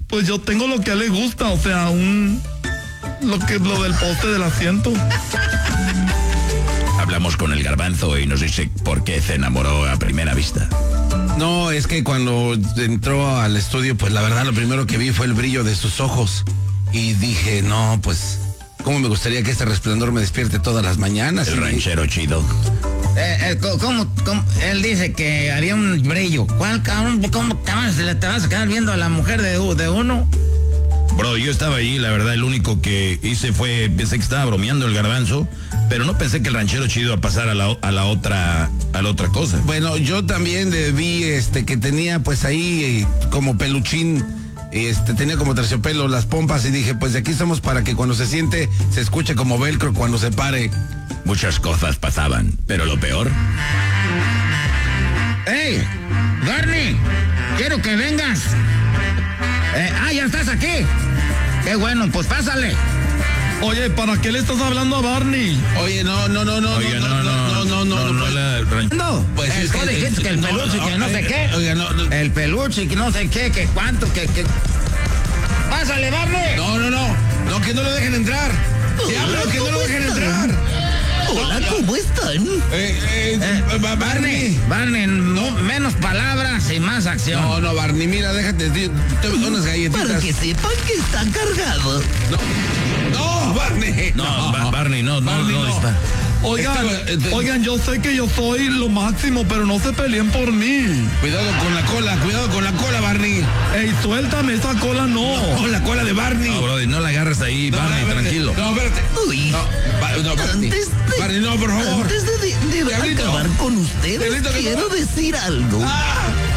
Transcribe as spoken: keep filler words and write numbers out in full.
Pues yo tengo lo que a él le gusta, o sea, un... Lo que lo del poste del asiento. Hablamos con el Garbanzo y nos dice por qué se enamoró a primera vista. No, es que cuando entró al estudio, pues la verdad lo primero que vi fue el brillo de sus ojos. Y dije, no, pues, ¿cómo me gustaría que este resplandor me despierte todas las mañanas? El y... ranchero chido. Eh, eh, ¿cómo, cómo? Él dice que haría un brillo. ¿Cuál, cabrón? ¿Cómo te vas, te vas a quedar viendo a la mujer de, de uno? Bro, yo estaba allí, la verdad, el único que hice fue, pensé que estaba bromeando el Garbanzo, pero no pensé que el ranchero chido iba a pasar a la, a la otra, a la otra cosa. Bueno, yo también eh, vi este que tenía pues ahí eh, como peluchín, este tenía como terciopelo las pompas y dije, pues de aquí somos para que cuando se siente se escuche como velcro cuando se pare. Muchas cosas pasaban, pero lo peor... ¡Hey! Barney, quiero que vengas. Eh, ah, ya estás aquí. Qué bueno, pues pásale. Oye, ¿para qué le estás hablando a Barney? Oye, no, no, no, no, Oiga, no, no, no, no, no, no, la- No, pues el es que- dijiste que el no, peluche, no, que no sé oiga, qué. oiga, no, no. El peluche, que no sé qué, que cuánto, que, que... Pásale, Barney. No, no, no, no, que no lo dejen entrar. Diablo, que no lo dejen entrar. Hola, ¿cómo están? Eh, eh, Eh, Ba- Barney. Barney, no, menos palabras y más acción. No, no, Barney, mira, déjate, te te doy unas galletitas. Para que sepan que está cargado. No, no, Barney. No, Ba- Barney, no, no, Barney, no, no. está. Oigan, Este- este- oigan, yo sé que yo soy lo máximo, pero no se peleen por mí. Cuidado con la cola, cuidado con la cola, Barney. Ey, suéltame, esa cola no. Oh, la cola de Barney. No, brother, no la agarres ahí, No, Barney, no, espérate. tranquilo. No, espérate. Uy, No, Ba- no, Barney. antes de... Barney, no, por favor. Antes de, de- de Diablito. acabar con ustedes, Diablito, ¿qué quiero pasa? decir algo. Ah,